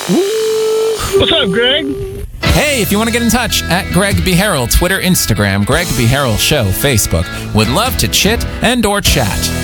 What's up, Greg? Hey, if you want to get in touch, at Greg B. Harrell, Twitter, Instagram, Greg B. Harrell Show, Facebook. Would love to chit and or chat.